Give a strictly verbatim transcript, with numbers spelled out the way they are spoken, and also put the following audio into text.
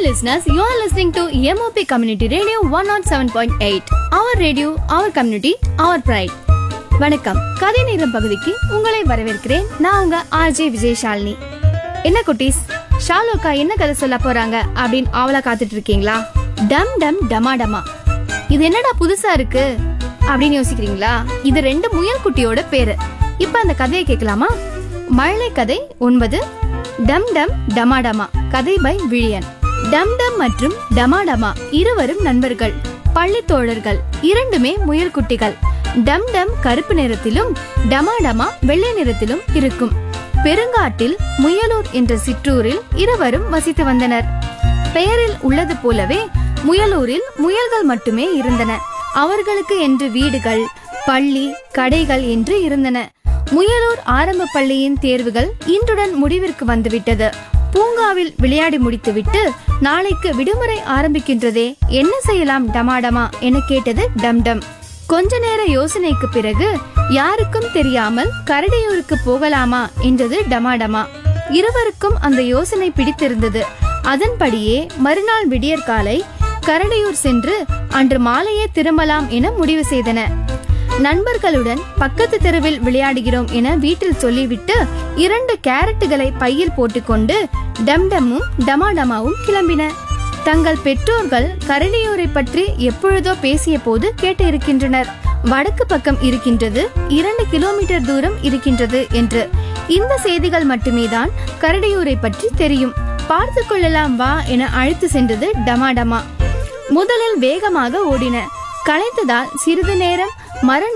listeners, you are listening to M O P Community Radio one oh seven point eight. Our radio, our community, our pride. வணக்கம். கதை நேரம் பகுதிக்கு உங்களை வரவேற்கிறேன். நான் உங்க ஆர்ஜே விஜயசாலினி. என்ன குட்டீஸ், ஷாலோக்கா என்ன கதை சொல்ல போறாங்க அப்படின்னு ஆவலா காத்துட்டு இருக்கீங்களா? டம் டம் டமா டமா. இது என்னடா புதுசா இருக்கு அப்படின்னு யோசிக்கிறீங்களா? இது ரெண்டு முயல் குட்டியோட பேரு. இப்ப அந்த கதையை கேட்கலாமா? மழலை கதை ஒன்பது, டம் டம் டமா டமா. கதை பை விழியன். டம் டம் மற்றும் டமா டமா இருவரும் நண்பர்கள், பள்ளி தோழர்கள். இரண்டுமே முயல் குட்டிகள். டம் டம் கருப்பு நிறத்திலும் டமா டமா வெள்ளை நிறத்திலும் இருக்கும். பெருங்காட்டில் முயலூர் என்ற சிற்றூரில் இருவரும் வசித்து வந்தனர். பெயரில் உள்ளது போலவே முயலூரில் முயல்கள் மட்டுமே இருந்தன. அவர்களுக்கு என்று வீடுகள், பள்ளி, கடைகள் என்று இருந்தன. முயலூர் ஆரம்ப பள்ளியின் தேர்வுகள் இன்றுடன் முடிவிற்கு வந்துவிட்டது. பூங்காவில் விளையாடி முடித்துவிட்டு நாளைக்கு விடுமுறை ஆரம்பிக்கின்றதே, என்ன செய்யலாம் டமாடமா என கேட்டது டம் டம். கொஞ்ச நேர யோசனைக்கு பிறகு யாருக்கும் தெரியாமல் கரடியூருக்கு போகலாமா என்றது டமாடமா. இருவருக்கும் அந்த யோசனை பிடித்திருந்தது. அதன்படியே மறுநாள் விடியற்காலை கரடியூர் சென்று அன்று மாலையே திரும்பலாம் என முடிவு செய்தன. நண்பர்களுடன் பக்கத்து தெருவில் விளையாடுகிறோம் என வீட்டில் சொல்லிவிட்டு இரண்டு கேரட்டுகளை பையில் போட்டுக்கொண்டு டம்டமும் டமாடமாவும் கிளம்பின. தங்கள் பெற்றோர்கள் கரடியூரை பற்றி எப்பொழுதோ பேசிய போது கேட்டு இருக்கின்றனர். வடக்கு பக்கம் இருக்கின்றது, இரண்டு கிலோமீட்டர் தூரம் இருக்கின்றது என்று. இந்த செய்திகள் மட்டுமே தான் கரடியூரை பற்றி தெரியும். பார்த்து கொள்ளலாம் வா என அழைத்து சென்றது டமாடமா. முதலில் வேகமாக ஓடின. களைத்ததால் சிறிது நேரம் மர